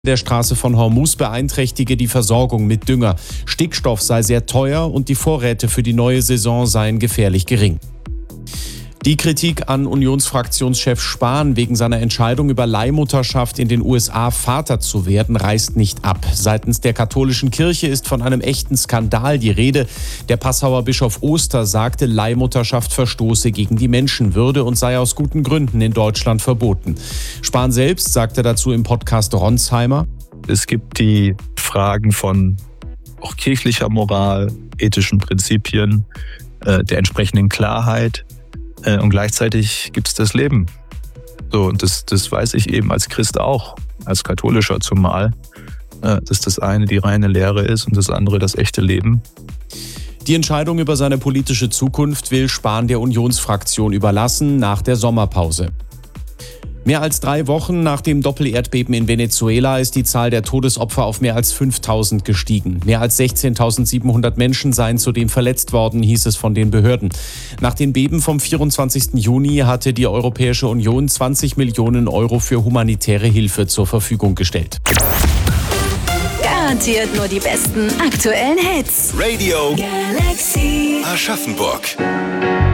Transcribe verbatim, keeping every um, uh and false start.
Der Straße von Hormuz beeinträchtige die Versorgung mit Dünger. Stickstoff sei sehr teuer und die Vorräte für die neue Saison seien gefährlich gering. Die Kritik an Unionsfraktionschef Spahn wegen seiner Entscheidung über Leihmutterschaft in den U S A Vater zu werden, reißt nicht ab. Seitens der katholischen Kirche ist von einem echten Skandal die Rede. Der Passauer Bischof Oster sagte, Leihmutterschaft verstoße gegen die Menschenwürde und sei aus guten Gründen in Deutschland verboten. Spahn selbst sagte dazu im Podcast Ronsheimer: Es gibt die Fragen von auch kirchlicher Moral, ethischen Prinzipien, äh, der entsprechenden Klarheit. Und gleichzeitig gibt es das Leben. So, und das, das weiß ich eben als Christ auch, als Katholischer zumal, dass das eine die reine Lehre ist und das andere das echte Leben. Die Entscheidung über seine politische Zukunft will Spahn der Unionsfraktion überlassen nach der Sommerpause. Mehr als drei Wochen nach dem Doppelerdbeben in Venezuela ist die Zahl der Todesopfer auf mehr als fünftausend gestiegen. Mehr als sechzehntausendsiebenhundert Menschen seien zudem verletzt worden, hieß es von den Behörden. Nach den Beben vom vierundzwanzigsten Juni hatte die Europäische Union zwanzig Millionen Euro für humanitäre Hilfe zur Verfügung gestellt. Garantiert nur die besten aktuellen Hits. Radio Galaxy Aschaffenburg.